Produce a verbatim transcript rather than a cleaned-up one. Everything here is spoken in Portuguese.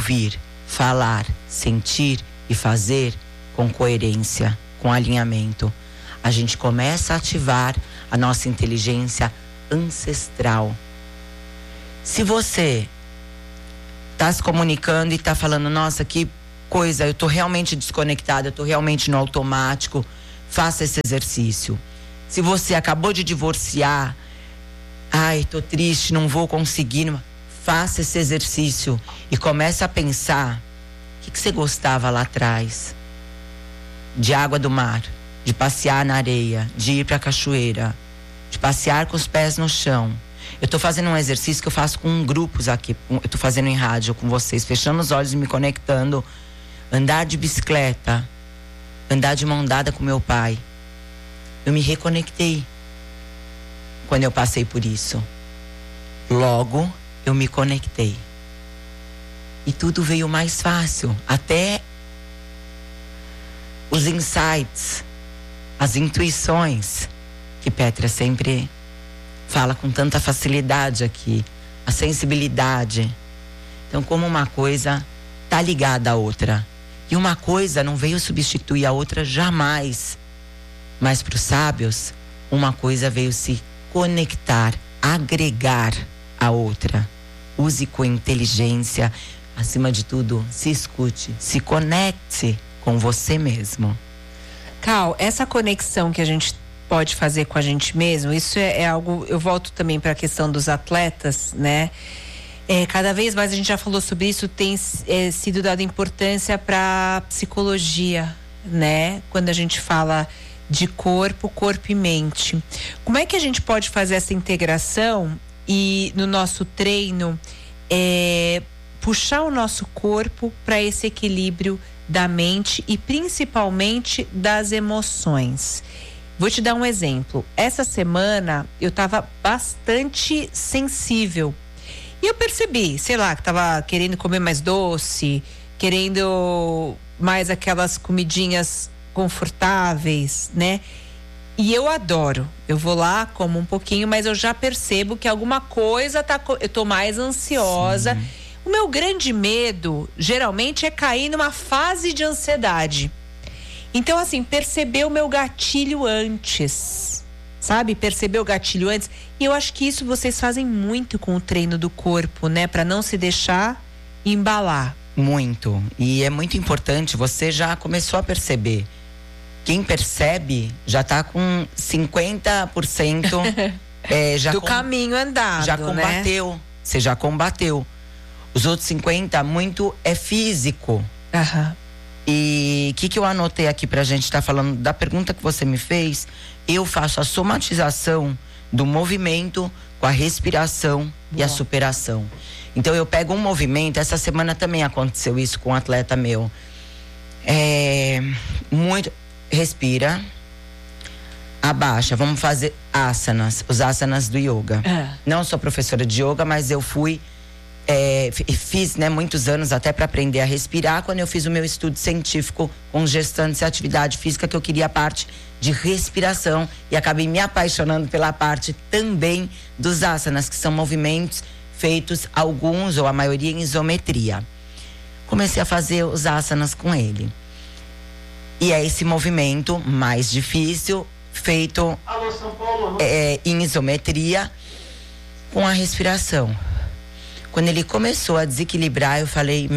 ouvir, falar, sentir e fazer com coerência, com alinhamento. A gente começa a ativar a nossa inteligência ancestral. Se você está se comunicando e está falando, nossa, que coisa, eu estou realmente desconectada, eu estou realmente no automático, faça esse exercício. Se você acabou de divorciar, ai, estou triste, não vou conseguir, faça esse exercício e comece a pensar o que, que você gostava lá atrás. De água do mar, de passear na areia, de ir para a cachoeira, de passear com os pés no chão. Eu estou fazendo um exercício que eu faço com grupos aqui, eu estou fazendo em rádio com vocês, fechando os olhos e me conectando. Andar de bicicleta, andar de mão dada com meu pai. Eu me reconectei quando eu passei por isso. Logo, eu me conectei. E tudo veio mais fácil. Até os insights, as intuições, que Pétria sempre fala com tanta facilidade aqui. A sensibilidade. Então, como uma coisa tá ligada à outra. E uma coisa não veio substituir a outra jamais. Mas para os sábios, uma coisa veio se conectar, agregar a outra. Use com inteligência, acima de tudo, se escute, se conecte com você mesmo. Cal, essa conexão que a gente pode fazer com a gente mesmo, isso é, é algo, eu volto também para a questão dos atletas, né? É, cada vez mais, a gente já falou sobre isso, tem é, sido dada importância para psicologia, né? Quando a gente fala de corpo, corpo e mente. Como é que a gente pode fazer essa integração e no nosso treino é, puxar o nosso corpo para esse equilíbrio da mente e principalmente das emoções? Vou te dar um exemplo. Essa semana eu estava bastante sensível. E eu percebi, sei lá, que tava querendo comer mais doce, querendo mais aquelas comidinhas confortáveis, né? E eu adoro. Eu vou lá, como um pouquinho, mas eu já percebo que alguma coisa tá, eu tô mais ansiosa. Sim. O meu grande medo, geralmente, é cair numa fase de ansiedade. Então, assim, perceber o meu gatilho antes, sabe? Perceber o gatilho antes. E eu acho que isso vocês fazem muito com o treino do corpo, né? Para não se deixar embalar. Muito. E é muito importante, você já começou a perceber. Quem percebe já tá com cinquenta por cento é, já do com, caminho andado, já combateu, né? Você já combateu. Os outros cinquenta, muito é físico. Aham. E o que, que eu anotei aqui pra gente estar tá falando da pergunta que você me fez? Eu faço a somatização do movimento com a respiração. Boa. E a superação. Então eu pego um movimento, essa semana também aconteceu isso com um atleta meu. É, muito, respira, abaixa, vamos fazer asanas, os asanas do yoga. Ah. Não sou professora de yoga, mas eu fui É, fiz, né, muitos anos até para aprender a respirar, quando eu fiz o meu estudo científico com gestantes e atividade física, que eu queria a parte de respiração e acabei me apaixonando pela parte também dos asanas, que são movimentos feitos, alguns ou a maioria, em isometria. Comecei a fazer os asanas com ele. E é esse movimento mais difícil, feito Alô, São Paulo, é, em isometria, com a respiração. Quando ele começou a desequilibrar, eu falei,